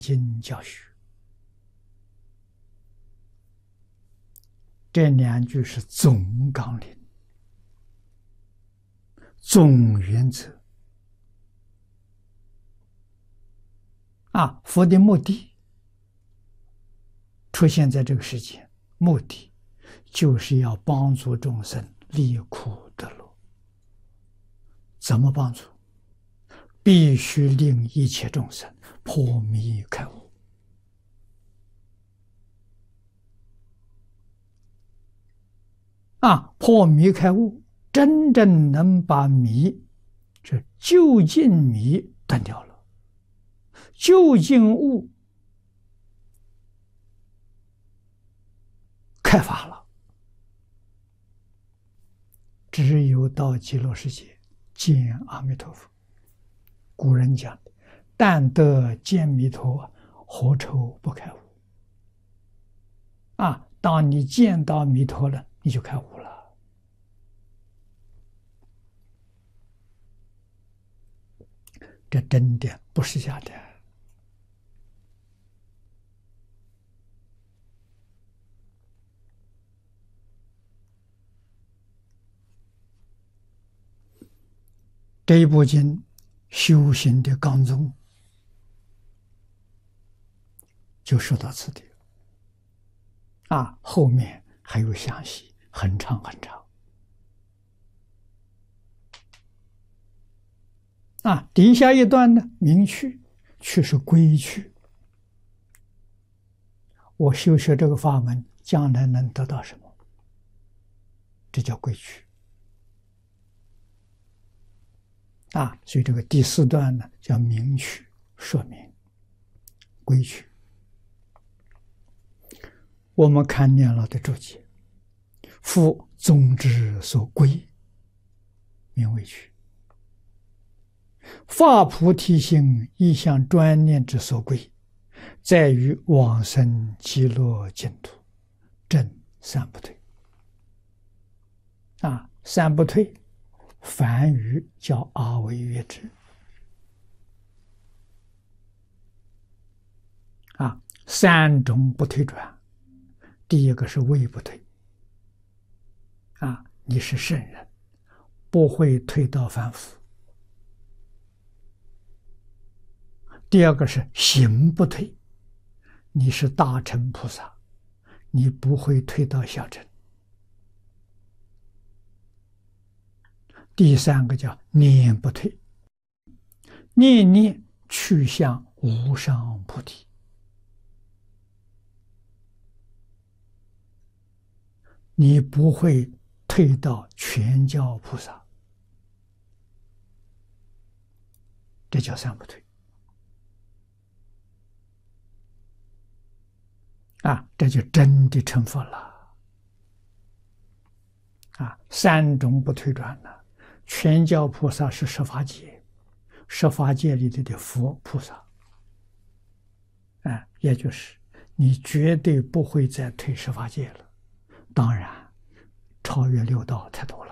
经教学。这两句是总纲领、总原则啊！佛的目的出现在这个世间，目的就是要帮助众生离苦得乐。怎么帮助？必须令一切众生破迷开悟。破迷开悟，真正能把迷，这究竟迷断掉了，究竟悟开发了。只有到极乐世界见阿弥陀佛。古人讲的，但得见弥陀，何愁不开悟？当你见到弥陀了，你就开悟了。这真的不是假的。这一部经修行的纲宗就说到此地后面还有详细，很长很长。底下一段呢，明趣，趣是归趣。我修学这个法门，将来能得到什么？这叫归趣。所以这个第四段呢，叫明趣，说明归趣。我们看念老的注解，夫宗之所归，名为趣。发菩提心，一向专念之所归，在于往生极乐净土，正三不退。三不退，梵语叫阿惟越之。三种不退转，第一个是位不退。你是圣人，不会退到凡夫。第二个是行不退，你是大乘菩萨，你不会退到小乘。第三个叫念不退，念念去向无上菩提。你不会退到全教菩萨，这叫三不退。这就真的成佛了。三种不退转了。全教菩萨是十法界，十法界里的佛菩萨，也就是你绝对不会再退十法界了。当然，超越六道太多了。